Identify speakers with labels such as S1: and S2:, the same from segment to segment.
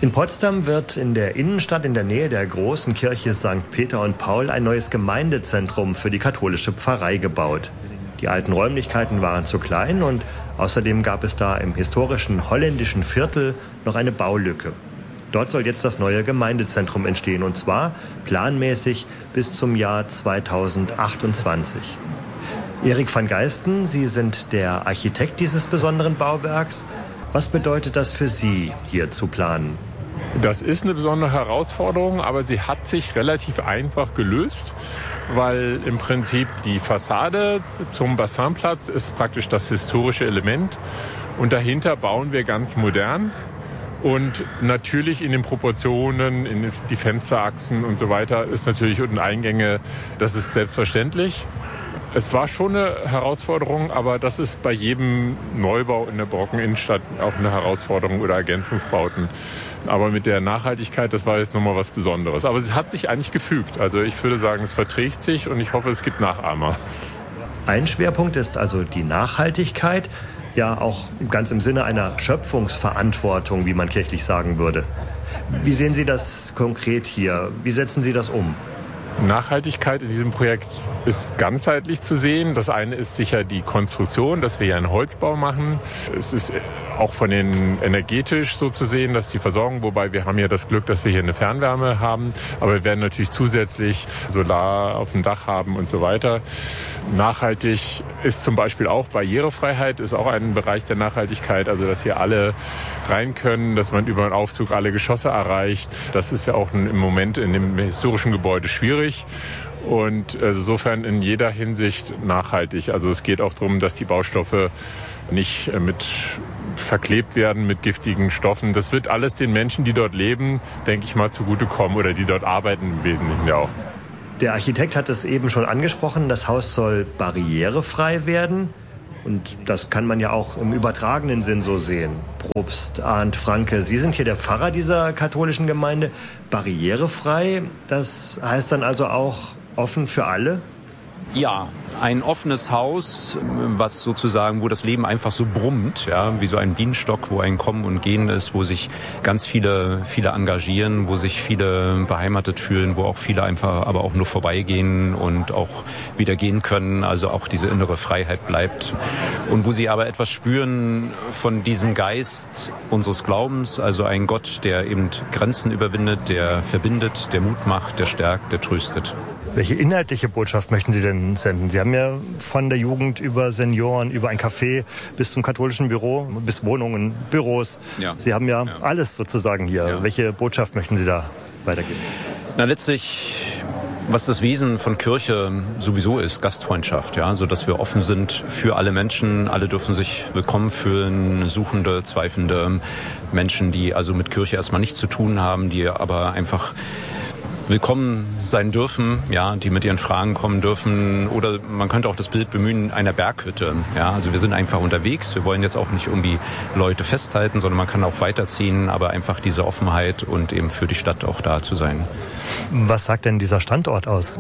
S1: In Potsdam wird in der Innenstadt in der Nähe der großen Kirche St. Peter und Paul ein neues Gemeindezentrum für die katholische Pfarrei gebaut. Die alten Räumlichkeiten waren zu klein und außerdem gab es da im historischen holländischen Viertel noch eine Baulücke. Dort soll jetzt das neue Gemeindezentrum entstehen, und zwar planmäßig bis zum Jahr 2028. Erik van Geisten, Sie sind der Architekt dieses besonderen Bauwerks. Was bedeutet das für Sie, hier zu planen?
S2: Das ist eine besondere Herausforderung, aber sie hat sich relativ einfach gelöst, weil im Prinzip die Fassade zum Bassinplatz ist praktisch das historische Element und dahinter bauen wir ganz modern und natürlich in den Proportionen, in die Fensterachsen und so weiter ist natürlich und Eingänge, das ist selbstverständlich. Es war schon eine Herausforderung, aber das ist bei jedem Neubau in der barocken Innenstadt auch eine Herausforderung oder Ergänzungsbauten. Aber mit der Nachhaltigkeit, das war jetzt nochmal was Besonderes. Aber es hat sich eigentlich gefügt. Also ich würde sagen, es verträgt sich und ich hoffe, es gibt Nachahmer.
S1: Ein Schwerpunkt ist also die Nachhaltigkeit, ja auch ganz im Sinne einer Schöpfungsverantwortung, wie man kirchlich sagen würde. Wie sehen Sie das konkret hier? Wie setzen Sie das um?
S2: Nachhaltigkeit in diesem Projekt ist ganzheitlich zu sehen. Das eine ist sicher die Konstruktion, dass wir hier einen Holzbau machen. Es ist auch von den energetisch so zu sehen, dass die Versorgung, wobei wir haben ja das Glück, dass wir hier eine Fernwärme haben, aber wir werden natürlich zusätzlich Solar auf dem Dach haben und so weiter. Nachhaltig ist zum Beispiel auch Barrierefreiheit, ist auch ein Bereich der Nachhaltigkeit, also dass hier alle rein können, dass man über einen Aufzug alle Geschosse erreicht. Das ist ja auch im Moment in dem historischen Gebäude schwierig. Und insofern in jeder Hinsicht nachhaltig. Also es geht auch darum, dass die Baustoffe nicht mit verklebt werden mit giftigen Stoffen. Das wird alles den Menschen, die dort leben, denke ich mal, zugutekommen oder die dort arbeiten im Wesentlichen ja auch.
S1: Der Architekt hat es eben schon angesprochen, das Haus soll barrierefrei werden. Und das kann man ja auch im übertragenen Sinn so sehen. Propst Arndt Franke, Sie sind hier der Pfarrer dieser katholischen Gemeinde. Barrierefrei, das heißt dann also auch offen für alle?
S3: Ja, ein offenes Haus, was sozusagen, wo das Leben einfach so brummt, ja, wie so ein Bienenstock, wo ein Kommen und Gehen ist, wo sich ganz viele engagieren, wo sich viele beheimatet fühlen, wo auch viele einfach aber auch nur vorbeigehen und auch wieder gehen können, also auch diese innere Freiheit bleibt. Und wo sie aber etwas spüren von diesem Geist unseres Glaubens, also ein Gott, der eben Grenzen überwindet, der verbindet, der Mut macht, der stärkt, der tröstet.
S1: Welche inhaltliche Botschaft möchten Sie denn senden? Sie haben ja von der Jugend über Senioren, über ein Café bis zum katholischen Büro, bis Wohnungen, Büros. Ja. Sie haben ja alles sozusagen hier. Ja. Welche Botschaft möchten Sie da weitergeben?
S3: Na, letztlich, was das Wesen von Kirche sowieso ist, Gastfreundschaft, ja, so dass wir offen sind für alle Menschen. Alle dürfen sich willkommen fühlen, Suchende, Zweifelnde, Menschen, die also mit Kirche erstmal nichts zu tun haben, die aber einfach willkommen sein dürfen, ja, die mit ihren Fragen kommen dürfen. Oder man könnte auch das Bild bemühen einer Berghütte. Ja, also wir sind einfach unterwegs. Wir wollen jetzt auch nicht irgendwie Leute festhalten, sondern man kann auch weiterziehen, aber einfach diese Offenheit und eben für die Stadt auch da zu sein.
S1: Was sagt denn dieser Standort aus?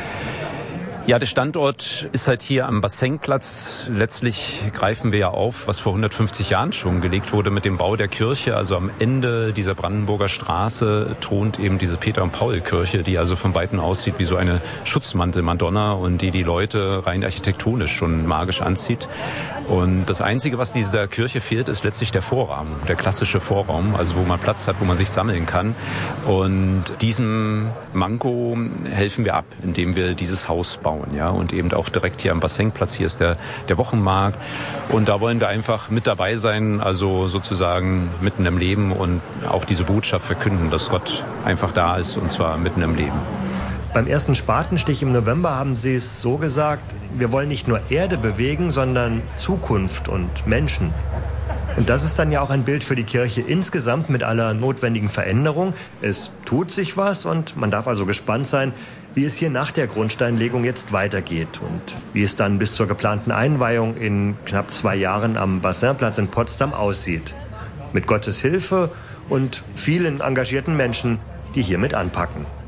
S3: Ja, der Standort ist halt hier am Bassinplatz. Letztlich greifen wir ja auf, was vor 150 Jahren schon gelegt wurde mit dem Bau der Kirche. Also am Ende dieser Brandenburger Straße thront eben diese Peter- und Paul-Kirche, die also von Weitem aussieht wie so eine Schutzmantel-Madonna und die Leute rein architektonisch schon magisch anzieht. Und das Einzige, was dieser Kirche fehlt, ist letztlich der Vorraum, der klassische Vorraum, also wo man Platz hat, wo man sich sammeln kann. Und diesem Manko helfen wir ab, indem wir dieses Haus bauen. Ja, und eben auch direkt hier am Bassinplatz, hier ist der Wochenmarkt. Und da wollen wir einfach mit dabei sein, also sozusagen mitten im Leben und auch diese Botschaft verkünden, dass Gott einfach da ist und zwar mitten im Leben.
S1: Beim ersten Spatenstich im November haben Sie es so gesagt, wir wollen nicht nur Erde bewegen, sondern Zukunft und Menschen. Und das ist dann ja auch ein Bild für die Kirche insgesamt mit aller notwendigen Veränderung. Es tut sich was und man darf also gespannt sein, wie es hier nach der Grundsteinlegung jetzt weitergeht und wie es dann bis zur geplanten Einweihung in knapp 2 Jahren am Bassinplatz in Potsdam aussieht. Mit Gottes Hilfe und vielen engagierten Menschen, die hier mit anpacken.